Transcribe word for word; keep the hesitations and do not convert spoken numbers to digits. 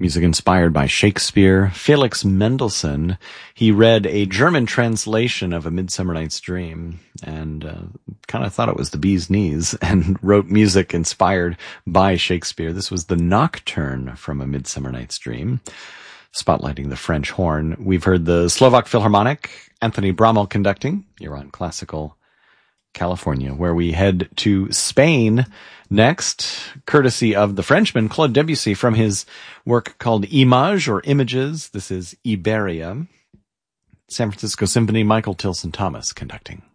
Music inspired by Shakespeare. Felix Mendelssohn, he read a German translation of A Midsummer Night's Dream and uh, kind of thought it was the bee's knees and wrote music inspired by Shakespeare. This was the Nocturne from A Midsummer Night's Dream, spotlighting the French horn. We've heard the Slovak Philharmonic, Anthony Brammel conducting. You're on Classical California, where we head to Spain next, courtesy of the Frenchman Claude Debussy from his work called Images or Images. This is Iberia. San Francisco Symphony, Michael Tilson Thomas conducting.